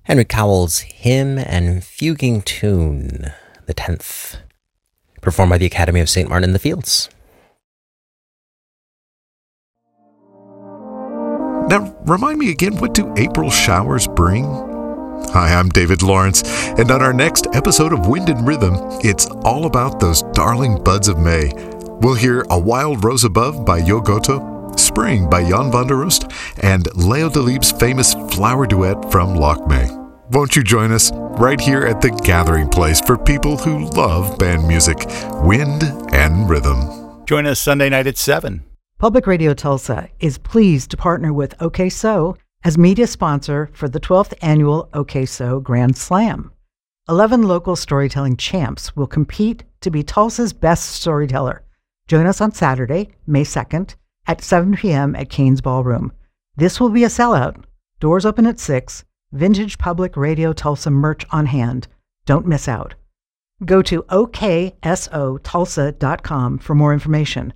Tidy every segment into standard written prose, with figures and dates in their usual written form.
Henry Cowell's Hymn and Fuguing Tune, the 10th, performed by the Academy of St. Martin in the Fields. Now, remind me again, what do April showers bring? Hi, I'm David Lawrence, and on our next episode of Wind and Rhythm, it's all about those darling buds of May. We'll hear A Wild Rose Above by Jo Gotte, Spring by Jan van der Roost, and Leo Delibes' famous flower duet from Loch May. Won't you join us right here at the gathering place for people who love band music, Wind and Rhythm? Join us Sunday night at 7. Public Radio Tulsa is pleased to partner with OK So as media sponsor for the 12th annual OK So Grand Slam. 11 local storytelling champs will compete to be Tulsa's best storyteller. Join us on Saturday, May 2nd, at 7 p.m. at Cain's Ballroom. This will be a sellout. Doors open at 6. Vintage Public Radio Tulsa merch on hand. Don't miss out. Go to oksotulsa.com for more information.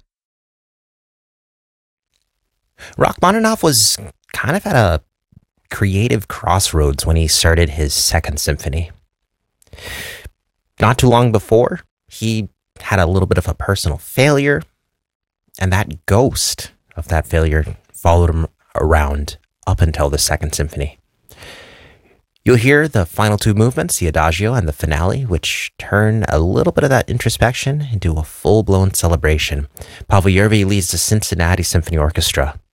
Rachmaninoff was kind of at a creative crossroads when he started his Second Symphony. Not too long before, he had a little bit of a personal failure, and that ghost of that failure followed him around up until the Second Symphony. You'll hear the final two movements, the Adagio and the finale, which turn a little bit of that introspection into a full-blown celebration. Pavel Yervi leads the Cincinnati Symphony Orchestra.